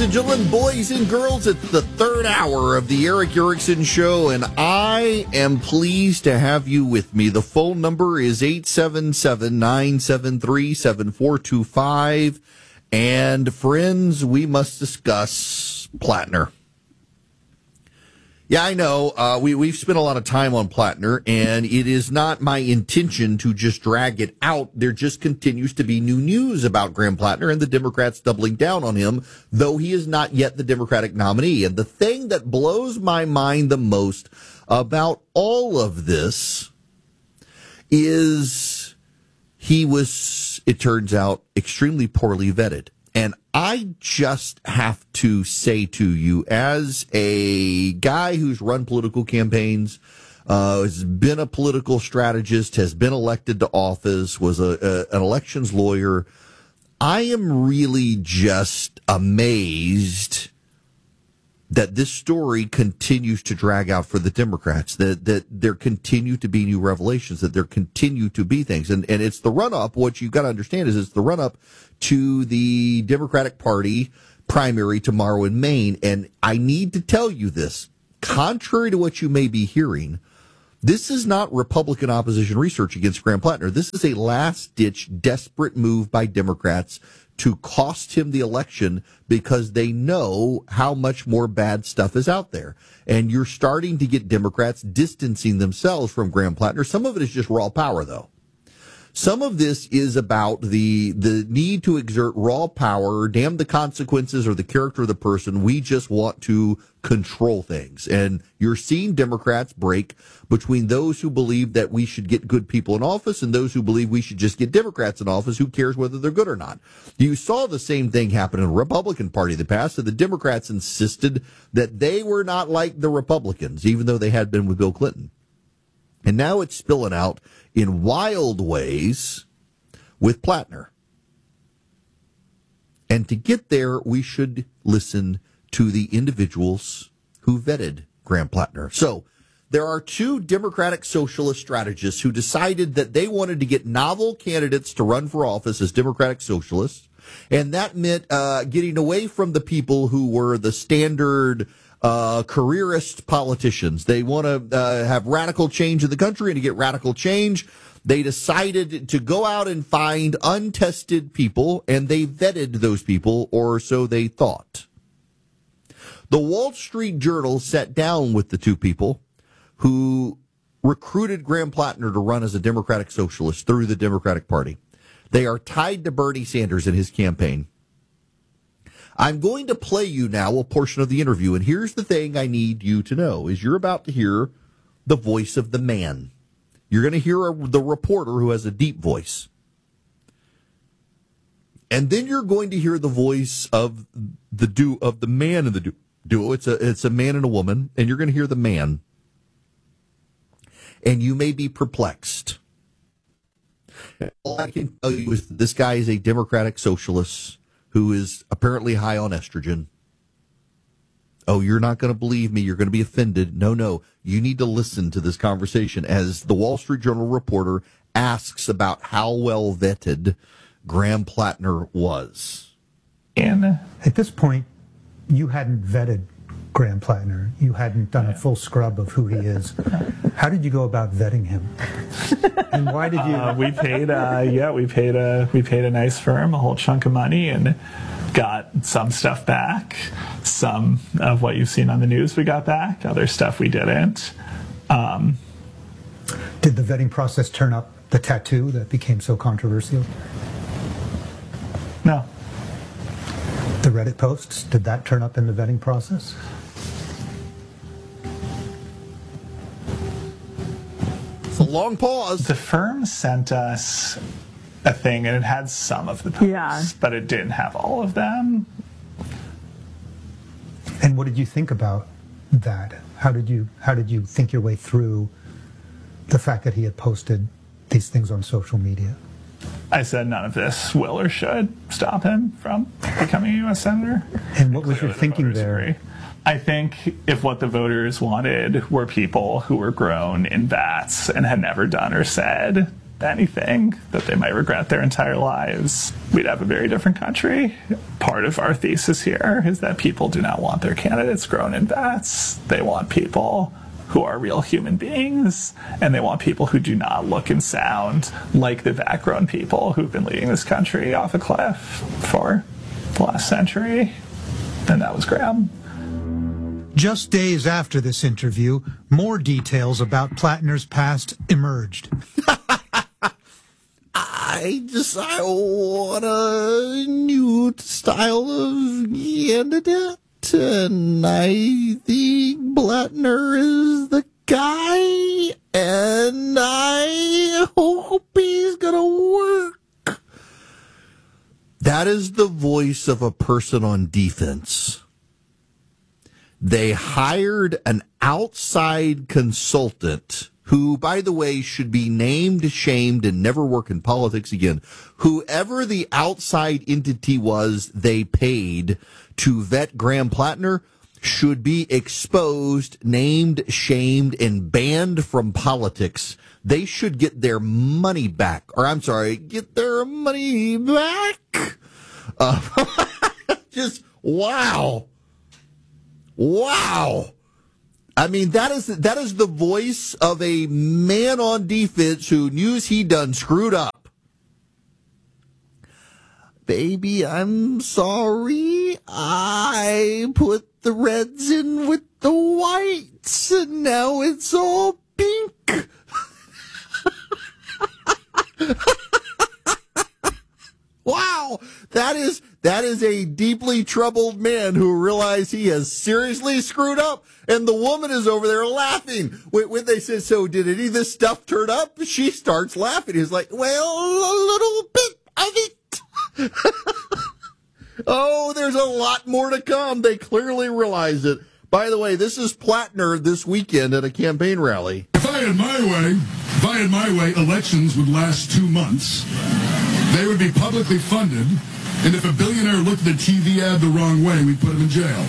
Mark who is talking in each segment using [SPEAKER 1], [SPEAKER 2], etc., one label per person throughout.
[SPEAKER 1] and gentlemen, boys and girls, it's the third hour of the Erick Erickson Show, and I am pleased to have you with me. The phone number is 877-973-7425. And friends, we must discuss Plattner. Yeah, I know. We've spent a lot of time on Plattner, and it is not my intention to just drag it out. There just continues to be new news about Graham Plattner and the Democrats doubling down on him, though he is not yet the Democratic nominee. And the thing that blows my mind the most about all of this is he was, it turns out, extremely poorly vetted. And I just have to say to you, as a guy who's run political campaigns, has been a political strategist, has been elected to office, was an elections lawyer, I am really just amazed that this story continues to drag out for the Democrats, that there continue to be new revelations, that there continue to be things. And it's the run-up. What you've got to understand is it's the run-up to the Democratic Party primary tomorrow in Maine. And I need to tell you this, contrary to what you may be hearing, this is not Republican opposition research against Graham Plattner. This is a last-ditch, desperate move by Democrats to cost him the election because they know how much more bad stuff is out there. And you're starting to get Democrats distancing themselves from Graham Plattner. Some of it is just raw power, though. Some of this is about the need to exert raw power, damn the consequences or the character of the person. We just want to control things. And you're seeing Democrats break between those who believe that we should get good people in office and those who believe we should just get Democrats in office. Who cares whether they're good or not? You saw the same thing happen in the Republican Party in the past. So the Democrats insisted that they were not like the Republicans, even though they had been with Bill Clinton. And now it's spilling out in wild ways with Plattner. And to get there, we should listen to the individuals who vetted Graham Plattner. So there are two Democratic socialist strategists who decided that they wanted to get novel candidates to run for office as Democratic socialists. And that meant getting away from the people who were the standard careerist politicians. They want to have radical change in the country, and to get radical change, they decided to go out and find untested people, and they vetted those people, or so they thought. The Wall Street Journal sat down with the two people who recruited Graham Plattner to run as a Democratic socialist through the Democratic Party. They are tied to Bernie Sanders in his campaign. I'm going to play you now a portion of the interview, and here's the thing I need you to know, is you're about to hear the voice of the man. You're going to hear the reporter who has a deep voice. And then you're going to hear the voice of the man in the duo. It's a man and a woman, and you're going to hear the man. And you may be perplexed. All I can tell you is that this guy is a Democratic socialist who is apparently high on estrogen. Oh, you're not going to believe me. You're going to be offended. No. You need to listen to this conversation as the Wall Street Journal reporter asks about how well vetted Graham Plattner was.
[SPEAKER 2] And at this point, you hadn't vetted Graham Plattner. You hadn't done a full scrub of who he is. How did you go about vetting him? And why did you?
[SPEAKER 3] We paid a nice firm a whole chunk of money and got some stuff back. Some of what you've seen on the news we got back. Other stuff we didn't.
[SPEAKER 2] Did the vetting process turn up the tattoo that became so controversial?
[SPEAKER 3] No.
[SPEAKER 2] The Reddit posts, did that turn up in the vetting process?
[SPEAKER 1] It's a long pause.
[SPEAKER 3] The firm sent us a thing, and it had some of the posts, but it didn't have all of them.
[SPEAKER 2] And what did you think about that? How did you think your way through the fact that he had posted these things on social media?
[SPEAKER 3] I said none of this will or should stop him from becoming a U.S. Senator.
[SPEAKER 2] And what was your thinking there?
[SPEAKER 3] Agree. I think if what the voters wanted were people who were grown in vats and had never done or said anything that they might regret their entire lives, we'd have a very different country. Part of our thesis here is that people do not want their candidates grown in vats. They want people who are real human beings, and they want people who do not look and sound like the vat-grown people who've been leading this country off a cliff for the last century. And that was Graham.
[SPEAKER 2] Just days after this interview, more details about Plattner's past emerged.
[SPEAKER 1] I want a new style of candidate, and I think Plattner is the guy, and I hope he's gonna work. That is the voice of a person on defense. They hired an outside consultant who, by the way, should be named, shamed, and never work in politics again. Whoever the outside entity was they paid to vet Graham Plattner should be exposed, named, shamed, and banned from politics. They should get their money back. Or, I'm sorry, get their money back? Just, wow. Wow. I mean, that is the voice of a man on defense who knew he done screwed up. Baby, I'm sorry. I put the reds in with the whites, and now it's all pink. Wow, that is a deeply troubled man who realized he has seriously screwed up, and the woman is over there laughing. When they said, so did any of this stuff turn up? She starts laughing. He's like, well, a little bit of it. Oh, there's a lot more to come. They clearly realize it. By the way, this is Plattner this weekend at a campaign rally.
[SPEAKER 4] If I had my way, elections would last 2 months. They would be publicly funded, and if a billionaire looked at a TV ad the wrong way, we'd put him in jail.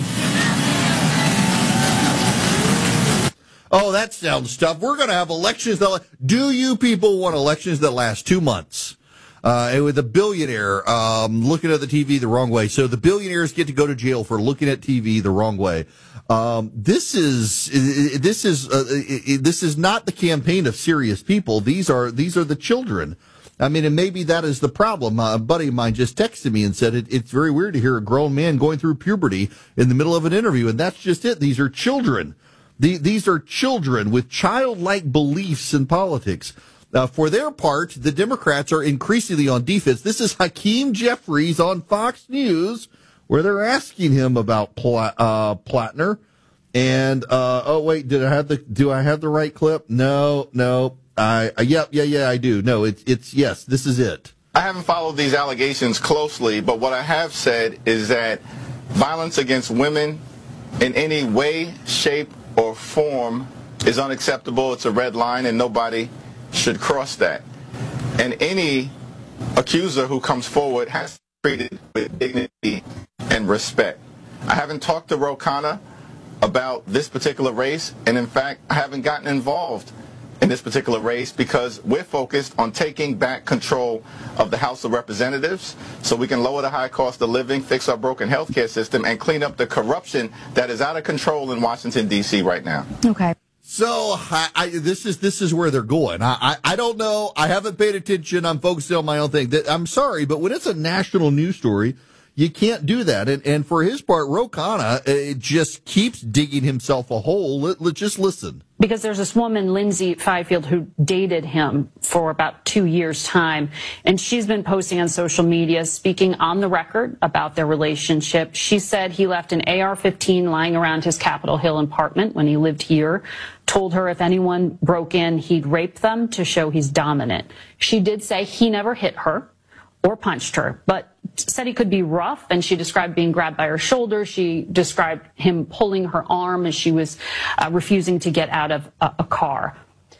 [SPEAKER 1] Oh, that sounds tough. We're going to have elections do you people want elections that last 2 months? And with a billionaire looking at the TV the wrong way. So the billionaires get to go to jail for looking at TV the wrong way. This is not the campaign of serious people. These are the children. I mean, and maybe that is the problem. A buddy of mine just texted me and said it's very weird to hear a grown man going through puberty in the middle of an interview, and that's just it. These are children. These are children with childlike beliefs in politics. For their part, the Democrats are increasingly on defense. This is Hakeem Jeffries on Fox News, where they're asking him about Plattner. And oh wait, do I have the right clip? No. Yeah, I do. No, it's yes, this is it.
[SPEAKER 5] I haven't followed these allegations closely, but what I have said is that violence against women in any way, shape, or form is unacceptable. It's a red line, and nobody should cross that. And any accuser who comes forward has to be treated with dignity and respect. I haven't talked to Ro Khanna about this particular race, and in fact, I haven't gotten involved in this particular race because we're focused on taking back control of the House of Representatives so we can lower the high cost of living, fix our broken healthcare system, and clean up the corruption that is out of control in Washington, D.C. right now.
[SPEAKER 6] Okay.
[SPEAKER 1] So this is where they're going. I don't know. I haven't paid attention. I'm focusing on my own thing. I'm sorry, but when it's a national news story, you can't do that. And for his part, Ro Khanna just keeps digging himself a hole. Let's just listen.
[SPEAKER 6] Because there's this woman, Lindsay Fifield, who dated him for about 2 years' time. And she's been posting on social media, speaking on the record about their relationship. She said he left an AR-15 lying around his Capitol Hill apartment when he lived here, told her if anyone broke in, he'd rape them to show he's dominant. She did say he never hit her or punched her, but said he could be rough, and she described being grabbed by her shoulder. She described him pulling her arm as she was refusing to get out of a car.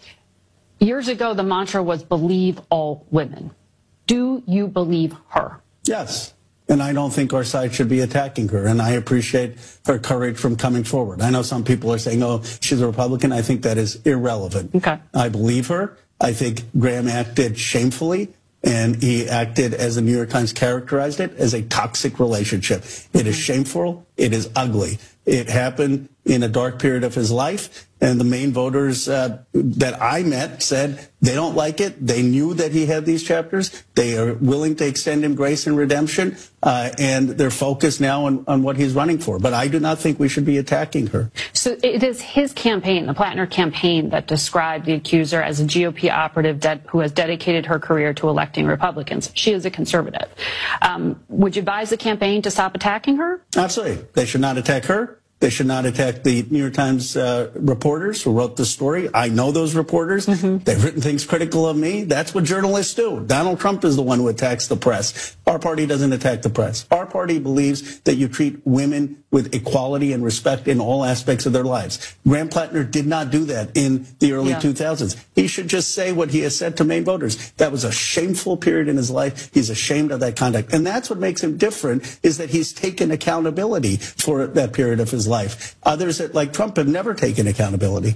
[SPEAKER 6] Years ago, the mantra was believe all women. Do you believe her?
[SPEAKER 7] Yes. And I don't think our side should be attacking her. And I appreciate her courage from coming forward. I know some people are saying, oh, she's a Republican. I think that is irrelevant.
[SPEAKER 6] Okay.
[SPEAKER 7] I believe her. I think Graham acted shamefully, and he acted, as the New York Times characterized it, as a toxic relationship. It is shameful. It is ugly. It happened in a dark period of his life, and the Maine voters that I met said they don't like it. They knew that he had these chapters. They are willing to extend him grace and redemption, and they're focused now on what he's running for. But I do not think we should be attacking her.
[SPEAKER 6] So it is his campaign, the Plattner campaign, that described the accuser as a GOP operative who has dedicated her career to electing Republicans. She is a conservative. Would you advise the campaign to stop attacking her?
[SPEAKER 7] Absolutely. They should not attack her. They should not attack the New York Times reporters who wrote the story. I know those reporters. They've written things critical of me. That's what journalists do. Donald Trump is the one who attacks the press. Our party doesn't attack the press. Our party believes that you treat women with equality and respect in all aspects of their lives. Graham Plattner did not do that in the early 2000s. He should just say what he has said to Maine voters. That was a shameful period in his life. He's ashamed of that conduct. And that's what makes him different, is that he's taken accountability for that period of his life. Others, like Trump, have never taken accountability.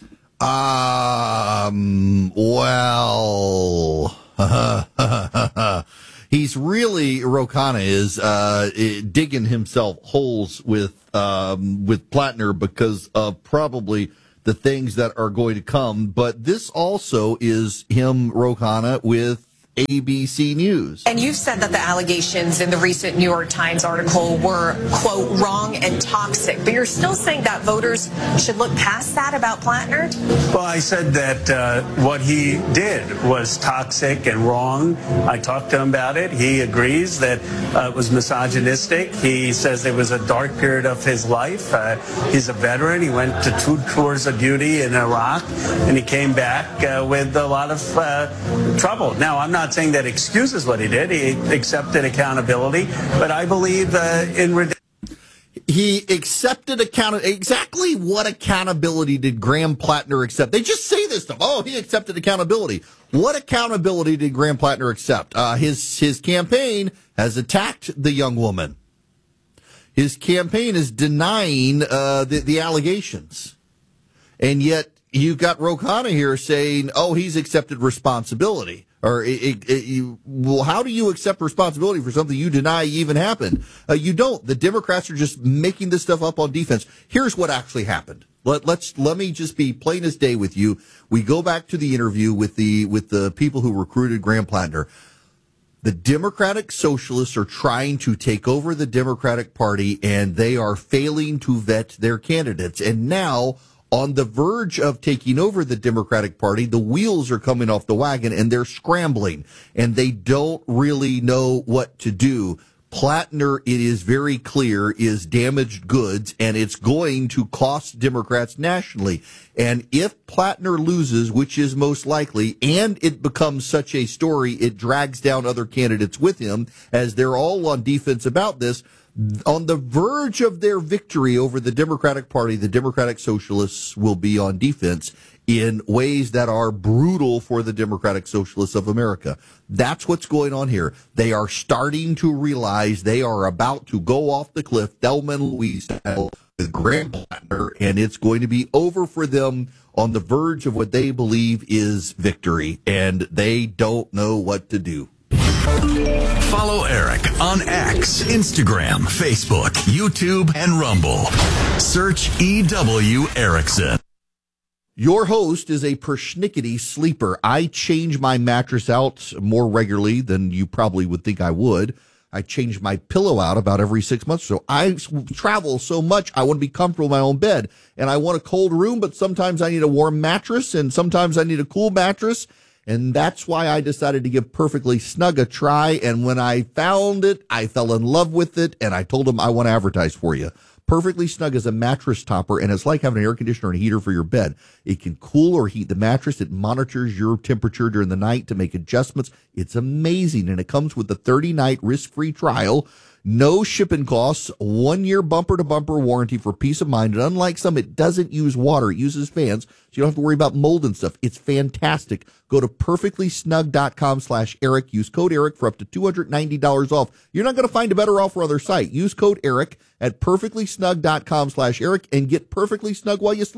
[SPEAKER 1] He's really, Ro Khanna is digging himself holes with Plattner because of probably the things that are going to come. But this also is him, Ro Khanna, with ABC News.
[SPEAKER 8] And you've said that the allegations in the recent New York Times article were, quote, wrong and toxic. But you're still saying that voters should look past that about Plattner?
[SPEAKER 7] Well, I said that what he did was toxic and wrong. I talked to him about it. He agrees that it was misogynistic. He says it was a dark period of his life. He's a veteran. He went to 2 tours of duty in Iraq, and he came back with a lot of trouble. Now, I'm not saying that excuses what he did. He accepted accountability, but I believe
[SPEAKER 1] he accepted exactly what accountability did Graham Plattner accept? They just say this stuff. Oh, he accepted accountability. What accountability did Graham Plattner accept? His campaign has attacked the young woman. His campaign is denying the allegations. And yet you got Ro Khanna here saying, oh, he's accepted responsibility. Or well, how do you accept responsibility for something you deny even happened? You don't. The Democrats are just making this stuff up on defense. Here's what actually happened. Let me just be plain as day with you. We go back to the interview with the people who recruited Graham Plattner. The Democratic Socialists are trying to take over the Democratic Party, and they are failing to vet their candidates. And now, on the verge of taking over the Democratic Party, the wheels are coming off the wagon and they're scrambling and they don't really know what to do. Plattner, it is very clear, is damaged goods, and it's going to cost Democrats nationally. And if Plattner loses, which is most likely, and it becomes such a story, it drags down other candidates with him, as they're all on defense about this. On the verge of their victory over the Democratic Party, the Democratic Socialists will be on defense in ways that are brutal for the Democratic Socialists of America. That's what's going on here. They are starting to realize they are about to go off the cliff, Thelma and Louise style, with Graham Plattner, and it's going to be over for them on the verge of what they believe is victory, and they don't know what to do.
[SPEAKER 9] Follow Eric on X, Instagram, Facebook, YouTube, and Rumble. Search EW Erickson.
[SPEAKER 1] Your host is a persnickety sleeper. I change my mattress out more regularly than you probably would think I would. I change my pillow out about every 6 months or so. I travel so much, I want to be comfortable in my own bed. And I want a cold room, but sometimes I need a warm mattress, and sometimes I need a cool mattress. And that's why I decided to give Perfectly Snug a try. And when I found it, I fell in love with it. And I told them, I want to advertise for you. Perfectly Snug is a mattress topper, and it's like having an air conditioner and a heater for your bed. It can cool or heat the mattress. It monitors your temperature during the night to make adjustments. It's amazing. And it comes with a 30-night risk-free trial. No shipping costs, 1 year bumper-to-bumper warranty for peace of mind. And unlike some, it doesn't use water. It uses fans, so you don't have to worry about mold and stuff. It's fantastic. Go to perfectlysnug.com/Eric. Use code Eric for up to $290 off. You're not going to find a better offer on their site. Use code Eric at perfectlysnug.com/Eric and get perfectly snug while you sleep.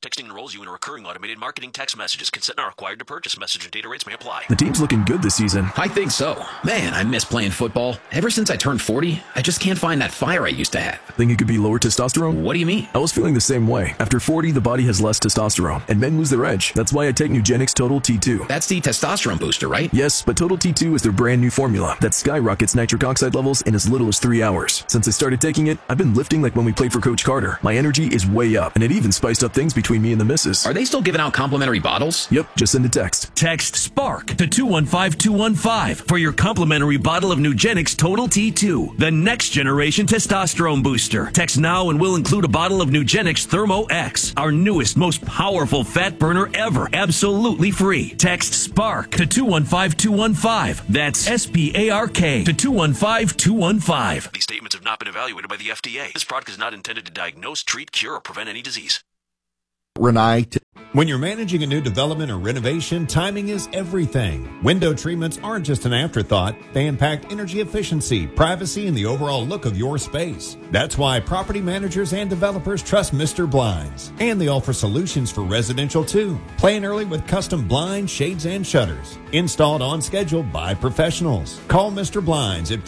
[SPEAKER 10] Texting enrolls you in a recurring automated marketing text messages. Consent not required to purchase. Message and data rates may apply.
[SPEAKER 11] The team's looking good this season.
[SPEAKER 12] I think so. Man, I miss playing football. Ever since I turned 40, I just can't find that fire I used to have.
[SPEAKER 11] Think it could be lower testosterone?
[SPEAKER 12] What do you mean?
[SPEAKER 11] I was feeling the same way. After 40, the body has less testosterone, and men lose their edge. That's why I take Nugenix Total T2.
[SPEAKER 12] That's the testosterone booster, right?
[SPEAKER 11] Yes, but Total T2 is their brand new formula that skyrockets nitric oxide levels in as little as 3 hours. Since I started taking it, I've been lifting like when we played for Coach Carter. My energy is way up, and it even spiced up things between me and the missus.
[SPEAKER 12] Are they still giving out complimentary bottles?
[SPEAKER 11] Yep, just send a text.
[SPEAKER 13] Text SPARK to 215-215 for your complimentary bottle of Nugenix Total T2, the next generation testosterone booster. Text now and we'll include a bottle of Nugenix Thermo X, our newest, most powerful fat burner ever, absolutely free. Text SPARK to 215-215. That's SPARK to 215-215.
[SPEAKER 10] These statements have not been evaluated by the FDA. This product is not intended to diagnose, treat, cure, or prevent any disease.
[SPEAKER 1] Renai.
[SPEAKER 14] When you're managing a new development or renovation, timing is everything. Window treatments aren't just an afterthought. They impact energy efficiency, privacy, and the overall look of your space. That's why property managers and developers trust Mr. Blinds. And they offer solutions for residential too. Plan early with custom blinds, shades, and shutters. Installed on schedule by professionals. Call Mr. Blinds at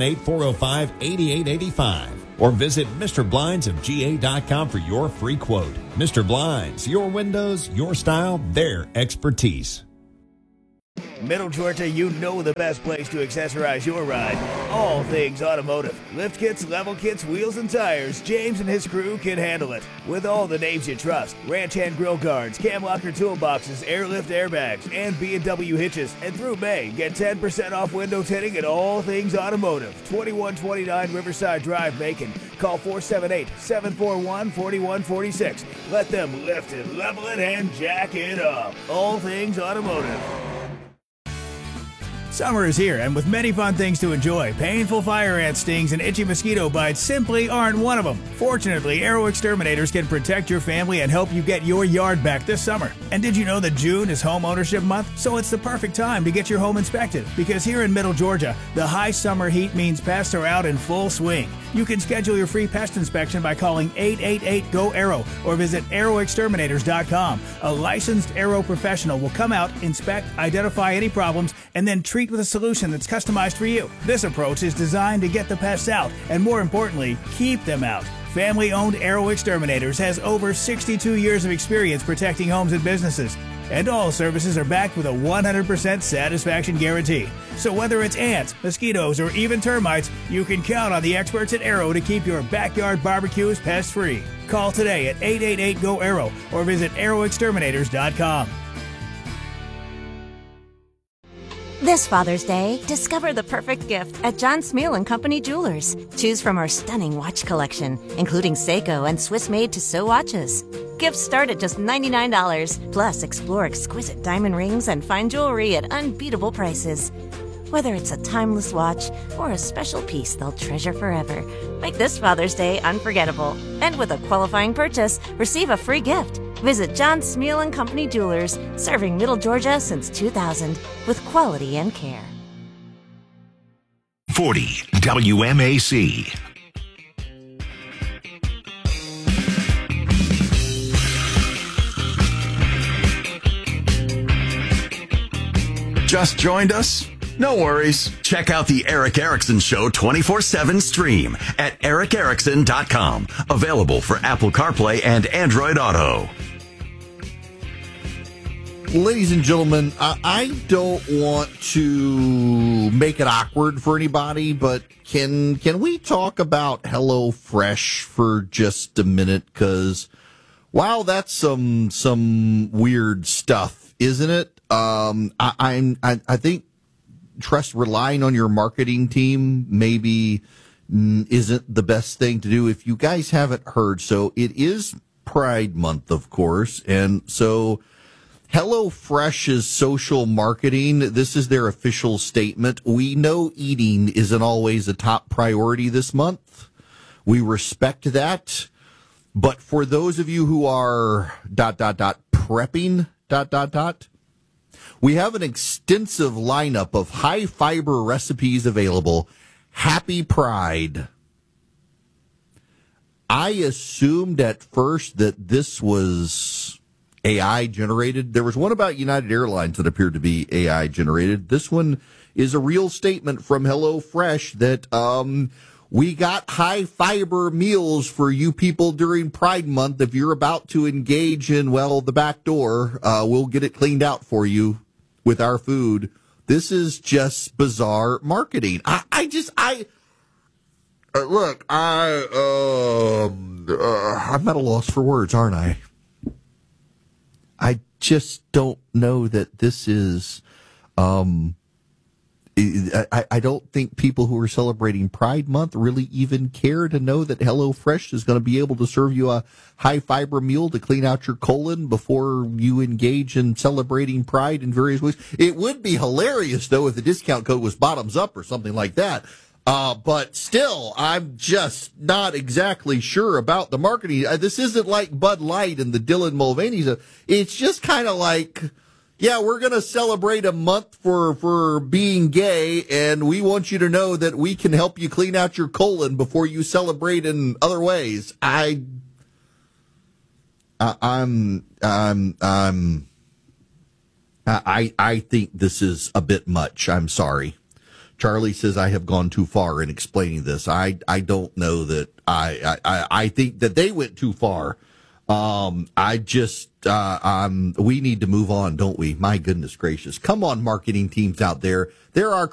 [SPEAKER 14] 478-405-8885. Or visit MrBlindsofGA.com for your free quote. Mr. Blinds, your windows, your style, their expertise.
[SPEAKER 15] Middle Georgia, you know the best place to accessorize your ride. All things automotive. Lift kits, level kits, wheels, and tires. James and his crew can handle it. With all the names you trust. Ranch hand grill guards, cam locker toolboxes, airlift airbags, and B&W hitches. And through May, get 10% off window tinting at All Things Automotive. 2129 Riverside Drive, Macon. Call 478-741-4146. Let them lift it, level it, and jack it up. All Things Automotive. Summer is here, and with many fun things to enjoy, painful fire ant stings and itchy mosquito bites simply aren't one of them. Fortunately, Aero Exterminators can protect your family and help you get your yard back this summer. And did you know that June is home ownership month? So it's the perfect time to get your home inspected, because here in Middle Georgia, the high summer heat means pests are out in full swing. You can schedule your free pest inspection by calling 888-GO-AERO or visit AeroExterminators.com. A licensed Aero professional will come out, inspect, identify any problems, and then treat with a solution that's customized for you. This approach is designed to get the pests out and, more importantly, keep them out. Family-owned Aero Exterminators has over 62 years of experience protecting homes and businesses. And all services are backed with a 100% satisfaction guarantee. So whether it's ants, mosquitoes, or even termites, you can count on the experts at Aero to keep your backyard barbecues pest-free. Call today at 888-GO-AERO or visit AeroExterminators.com.
[SPEAKER 16] This Father's Day, discover the perfect gift at John Smeal & Company Jewelers. Choose from our stunning watch collection, including Seiko and Swiss-made Tissot watches. Gifts start at just $99. Plus, explore exquisite diamond rings and fine jewelry at unbeatable prices. Whether it's a timeless watch or a special piece they'll treasure forever, make this Father's Day unforgettable. And with a qualifying purchase, receive a free gift. Visit John Smeal & Company Jewelers, serving Middle Georgia since 2000 with quality and care.
[SPEAKER 9] 40 WMAC. Just joined us? No worries. Check out the Eric Erickson Show 24/7 stream at ericerickson.com. Available for Apple CarPlay and Android Auto.
[SPEAKER 1] Ladies and gentlemen, I don't want to make it awkward for anybody, but can we talk about HelloFresh for just a minute? Because, wow, that's some weird stuff, isn't it? I think relying on your marketing team maybe isn't the best thing to do. If you guys haven't heard, so it is Pride Month, of course, and so HelloFresh's social marketing, this is their official statement. We know eating isn't always a top priority this month. We respect that. But for those of you who are ... prepping ... we have an extensive lineup of high fiber recipes available. Happy Pride. I assumed at first that this was AI generated. There was one about United Airlines that appeared to be AI generated. This one is a real statement from HelloFresh that we got high fiber meals for you people during Pride Month. If you're about to engage in, well, the back door, we'll get it cleaned out for you with our food. This is just bizarre marketing. Look, I'm at a loss for words, aren't I? I just don't know that this is, I don't think people who are celebrating Pride Month really even care to know that HelloFresh is going to be able to serve you a high fiber meal to clean out your colon before you engage in celebrating Pride in various ways. It would be hilarious, though, if the discount code was bottoms up or something like that. But still, I'm just not exactly sure about the marketing. This isn't like Bud Light and the Dylan Mulvaney stuff. It's just kind of like, yeah, we're going to celebrate a month for being gay, and we want you to know that we can help you clean out your colon before you celebrate in other ways. I think this is a bit much. I'm sorry. Charlie says I have gone too far in explaining this. I don't know that I think that they went too far. We need to move on, don't we? My goodness gracious. Come on, marketing teams out there. There are